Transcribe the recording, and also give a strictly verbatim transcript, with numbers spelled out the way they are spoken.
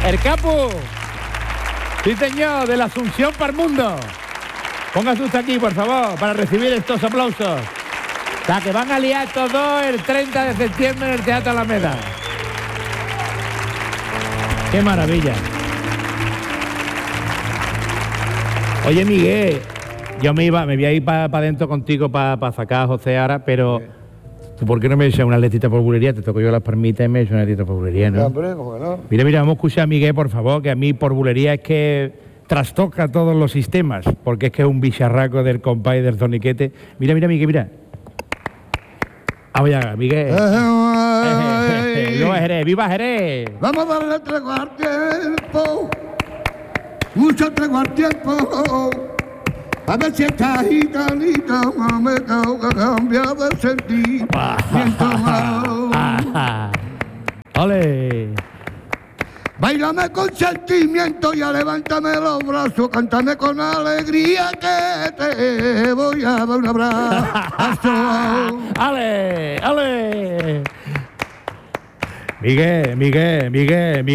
El capo. Sí, señor, de la Asunción para el mundo. Póngase usted aquí, por favor, para recibir estos aplausos. O sea, que van a liar estos dos el treinta de septiembre en el Teatro Alameda. ¡Qué maravilla! Oye, Miguel, yo me iba, me voy a ir para pa adentro contigo para pa sacar a José ahora, pero ¿tú por qué no me echas una letita por bulería? Te toco yo las palmitas y me echas una letita por bulería, ¿no? Hombre, ¿cómo no? Mira, mira, vamos a escuchar a Miguel, por favor, que a mí por bulería es que trastoca todos los sistemas, porque es que es un bicharraco del compay del zoniquete. Mira, mira, Miguel, mira. Vamos ya, Miguel. ¡Viva Jerez! ¡Viva Jerez! Vamos a darle tregua al tiempo, mucho tregua al tiempo, a ver si esta gitanita no me cambia de sentimiento. ¡Ole! Báilame con sentimiento y levántame los brazos, cántame con alegría que te voy a dar un abrazo. ¡Ale! ¡Ale! Miguel, Miguel, Miguel, Miguel.